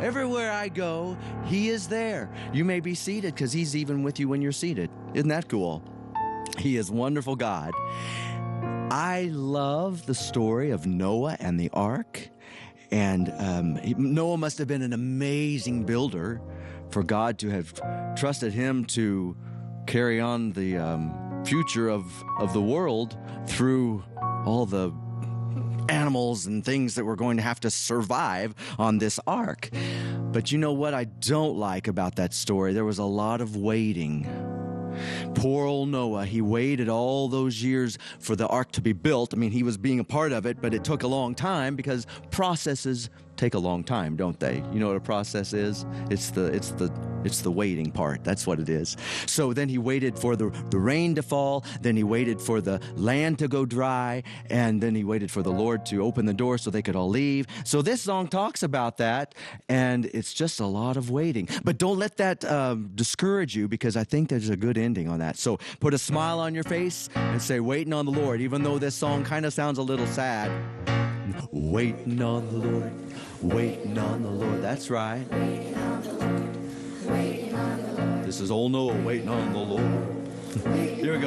Everywhere I go, He is there. You may be seated because He's even with you when you're seated. Isn't that cool? He is wonderful God. I love the story of Noah and the ark. And Noah must have been an amazing builder for God to have trusted him to carry on the future of the world through all the animals and things that were going to have to survive on this ark. But you know what I don't like about that story? There was a lot of waiting. Poor old Noah, he waited all those years for the ark to be built. I mean, he was being a part of it, but it took a long time because processes take a long time, don't they? You know what a process is? It's the waiting part. That's what it is. So then he waited for the rain to fall, then he waited for the land to go dry, and then he waited for the Lord to open the door so they could all leave. So this song talks about that, and it's just a lot of waiting. But don't let that discourage you, because I think there's a good ending on that. So put a smile on your face and say, waiting on the Lord, even though this song kind of sounds a little sad. Waiting on the Lord, waiting on the Lord. That's right. Waiting on the Lord, waiting on the Lord. This is old Noah waiting on the Lord. Here we go.